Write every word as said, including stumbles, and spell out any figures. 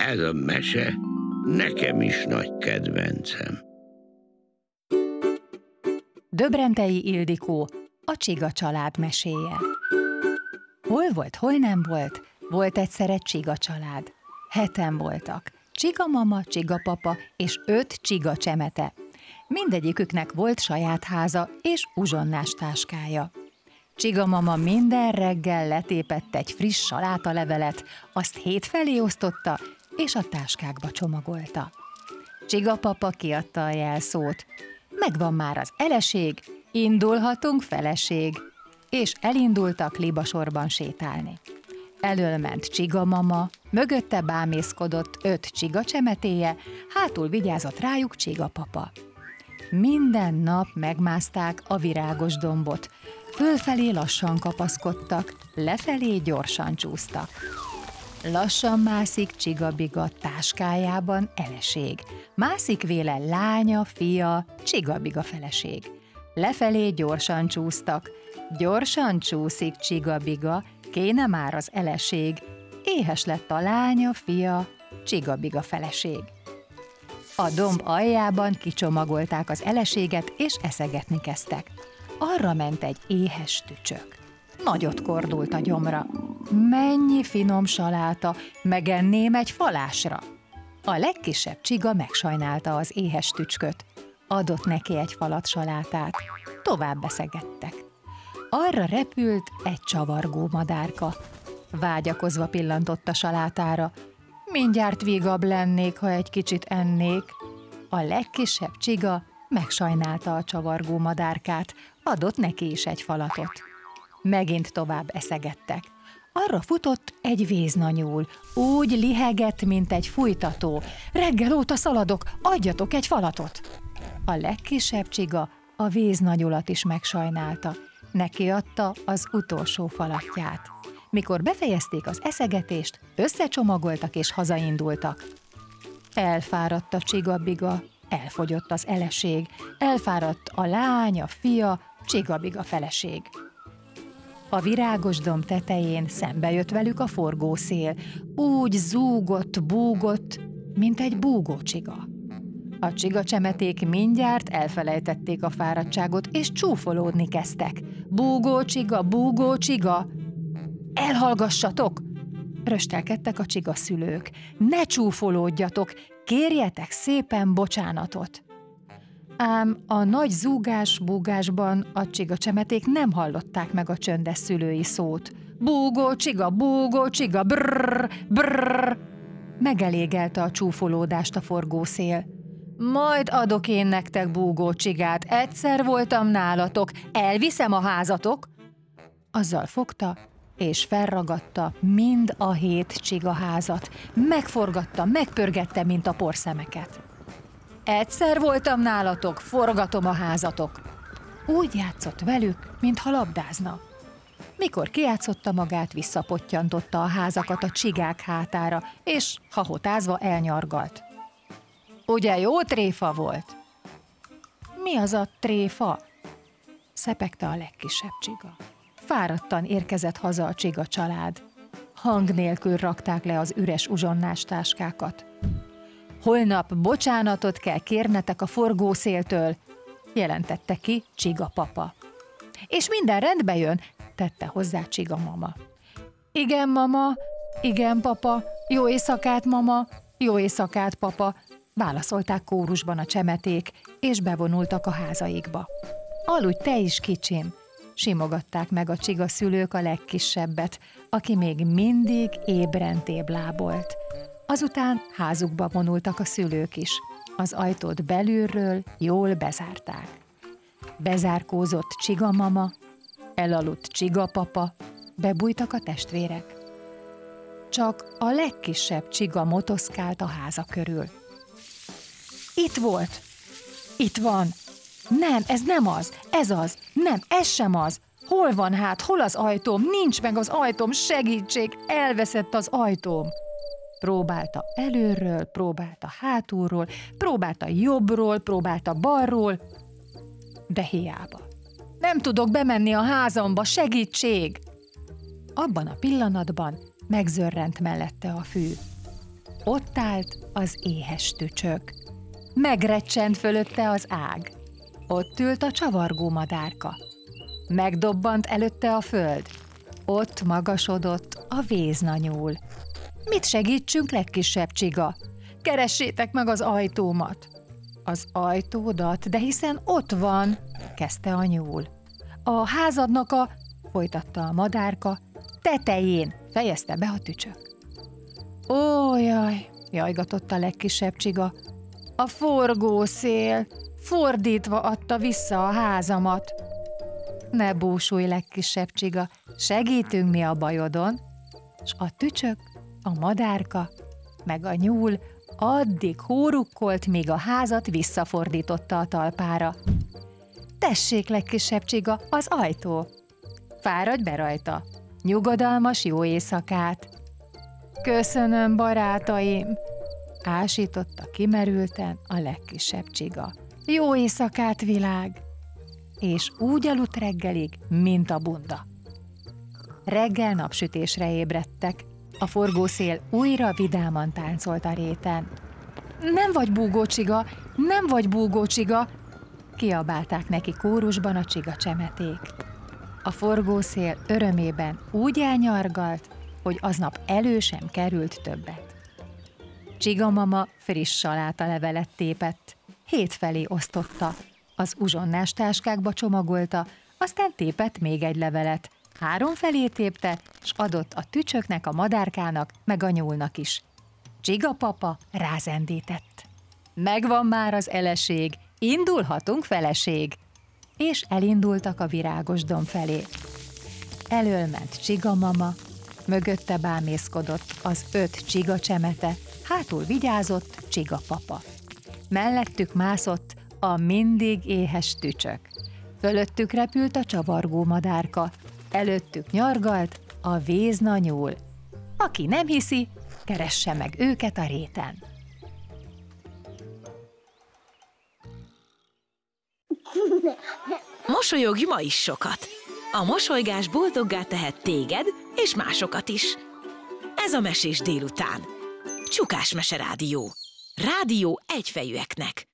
Ez a mese nekem is nagy kedvencem. Döbrentei Ildikó, a Csiga család meséje. Hol volt, hol nem volt, volt egyszer egy csiga család. Heten voltak, csiga mama, csiga papa és öt csiga csemete. Mindegyiküknek volt saját háza és uzsonnás táskája. Csiga mama minden reggel letépett egy friss salátalevelet, azt hétfelé osztotta, és a táskákba csomagolta. Csiga papa kiadta a jelszót. Megvan már az eleség, indulhatunk feleség. És elindultak libasorban sétálni. Elől ment csiga mama, mögötte bámészkodott öt csiga csemetéje, hátul vigyázott rájuk csiga papa. Minden nap megmászták a virágos dombot, fölfelé lassan kapaszkodtak, lefelé gyorsan csúsztak. Lassan mászik csigabiga táskájában eleség, mászik véle lánya, fia, csigabiga feleség. Lefelé gyorsan csúsztak, gyorsan csúszik csigabiga, kéne már az eleség, éhes lett a lánya, fia, csigabiga feleség. A domb aljában kicsomagolták az eleséget, és eszegetni kezdtek. Arra ment egy éhes tücsök. Nagyot kordult a gyomra. Mennyi finom saláta, megenném egy falásra. A legkisebb csiga megsajnálta az éhes tücsköt. Adott neki egy falat salátát. Tovább eszegettek. Arra repült egy csavargó madárka. Vágyakozva pillantott a salátára. Mindjárt vigabb lennék, ha egy kicsit ennék. A legkisebb csiga megsajnálta a csavargó madárkát, adott neki is egy falatot. Megint tovább eszegettek. Arra futott egy véznanyúl, úgy lihegett, mint egy fújtató. Reggel óta szaladok, adjatok egy falatot! A legkisebb csiga a véznanyulat is megsajnálta. Neki adta az utolsó falatját. Mikor befejezték az eszegetést, összecsomagoltak és hazaindultak. Elfáradt a csigabiga, elfogyott az eleség, elfáradt a lány, a fia, csigabiga feleség. A virágos domb tetején szembe jött velük a forgószél, úgy zúgott, búgott, mint egy búgó csiga. A csiga csemeték mindjárt elfelejtették a fáradtságot, és csúfolódni kezdtek. Búgó csiga, búgó csiga! Elhallgassatok! Röstelkedtek a csiga szülők. Ne csúfolódjatok, kérjetek szépen bocsánatot! Ám a nagy zúgás-búgásban a csiga csemeték nem hallották meg a csöndes szülői szót. Búgó csiga, búgó csiga, brrrr, brrrr! Megelégelte a csúfolódást a forgószél. Majd adok én nektek búgó csigát, egyszer voltam nálatok, elviszem a házatok. Azzal fogta, és felragadta mind a hét csigaházat, megforgatta, megpörgette, mint a porszemeket. Egyszer voltam nálatok, forgatom a házatok. Úgy játszott velük, mintha labdázna. Mikor kijátszotta magát, visszapottyantotta a házakat a csigák hátára, és hahotázva elnyargalt. Ugye jó tréfa volt? Mi az a tréfa? Szepegte a legkisebb csiga. Fáradtan érkezett haza a csiga család. Hang nélkül rakták le az üres uzsonnás táskákat. Holnap bocsánatot kell kérnetek a forgószéltől, jelentette ki csiga papa. És minden rendbe jön, tette hozzá csiga mama. Igen, mama, igen, papa, jó éjszakát, mama, jó éjszakát, papa, válaszolták kórusban a csemeték, és bevonultak a házaikba. Aludj te is, kicsim, simogatták meg a csiga szülők a legkisebbet, aki még mindig ébren téblábolt. Azután házukba vonultak a szülők is. Az ajtót belülről jól bezárták. Bezárkózott csiga mama, elaludt csiga papa, bebújtak a testvérek. Csak a legkisebb csiga motoszkált a háza körül. Itt volt! Itt van! Nem, ez nem az! Ez az! Nem, ez sem az! Hol van hát? Hol az ajtóm? Nincs meg az ajtóm! Segítség! Elveszett az ajtóm! Próbálta előről, próbálta hátulról, próbálta jobbról, próbálta balról, de hiába. Nem tudok bemenni a házamba, segítség! Abban a pillanatban megzörrent mellette a fű. ott állt az éhes tücsök. Megrecsent fölötte az ág. Ott ült a csavargó madárka. Megdobbant előtte a föld. Ott magasodott a véznanyúl. Mit segítsünk, legkisebb csiga? Keressétek meg az ajtómat. Az ajtódat, de hiszen ott van, kezdte a nyúl. A házadnak a, folytatta a madárka, tetején, fejezte be a tücsök. Ó, jaj, jajgatott a legkisebb csiga. A forgószél fordítva adta vissza a házamat. Ne búsulj, legkisebb csiga, segítünk mi a bajodon. S a tücsök, a madárka, meg a nyúl addig hórukkolt, míg a házat visszafordította a talpára. Tessék, legkisebb csiga, az ajtó. Fáradj be rajta. Nyugodalmas jó éjszakát. Köszönöm, barátaim, ásította kimerülten a legkisebb csiga. Jó éjszakát, világ! És úgy aludt reggelig, mint a bunda. Reggel napsütésre ébredtek, a forgószél újra vidáman táncolt a réten. Nem vagy búgócsiga, nem vagy búgócsiga, kiabálták neki kórusban a csigacsemeték. A forgószél örömében úgy elnyargalt, hogy aznap elő sem került többet. Csigamama friss salátalevelet tépett, hétfelé osztotta, az uzsonnás táskákba csomagolta, aztán tépett még egy levelet, háromfelé tépte, s adott a tücsöknek, a madárkának, meg a nyúlnak is. Csigapapa rázendített. Megvan már az eleség, indulhatunk, feleség! És elindultak a virágos domb felé. Elől ment Csigamama, mögötte bámészkodott az öt csigacsemete, hátul vigyázott Csigapapa. Mellettük mászott a mindig éhes tücsök. Fölöttük repült a csavargó madárka, előttük nyargalt a véznanyúl. Aki nem hiszi, keresse meg őket a réten. Mosolyogj ma is sokat! A mosolygás boldoggá tehet téged és másokat is. Ez a Mesés délután. Csukás Mese Rádió. Rádió egyfejűeknek.